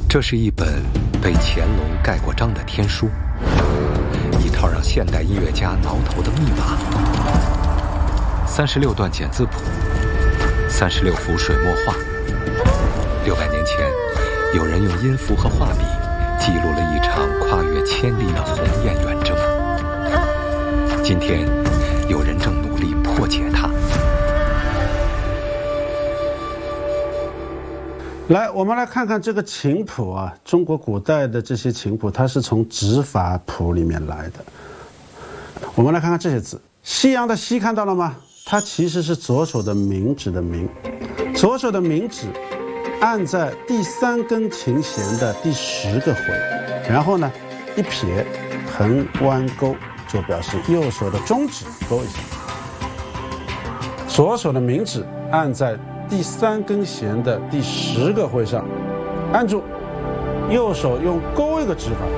这是一本被乾隆盖过章的天书，一套让现代音乐家挠头的密码。36段简字谱，36幅水墨画。600年前，有人用音符和画笔记录了一场跨越千里的鸿雁远征。今天，有人正努力破解它。 来，我们来看看这个琴谱啊，中国古代的这些琴谱，它是从指法谱里面来的。我们来看看这些字，西洋的西看到了吗？它其实是左手的明指的明，左手的明指按在第3根琴弦的第10个回，然后呢，一撇横弯勾，就表示右手的中指勾一下。左手的明指按在第3根弦的第10个回上，按住，右手用勾一个指法